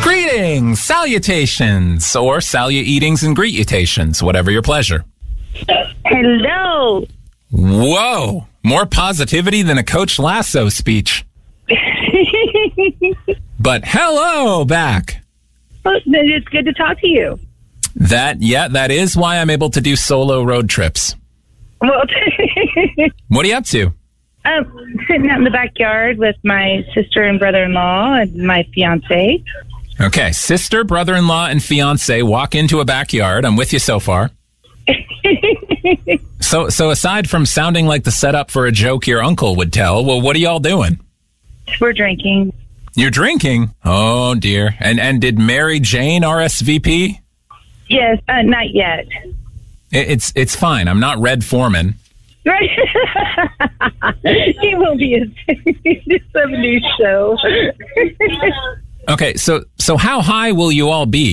Greetings, salutations, or salueatings and greetutations, whatever your pleasure. Hello. Whoa, more positivity than a Coach Lasso speech. But hello back. Well, it's good to talk to you. That is why I'm able to do solo road trips. Well, What are you up to? I'm sitting out in the backyard with my sister and brother-in-law and my fiance. Okay, sister, brother-in-law, and fiance walk into a backyard. I'm with you so far. So aside from sounding like the setup for a joke your uncle would tell, well, what are y'all doing? We're drinking. You're drinking? Oh, dear. And did Mary Jane RSVP? Yes, not yet. It's fine. I'm not Red Foreman. Right? He will be in some new show. Okay, so how high will you all be?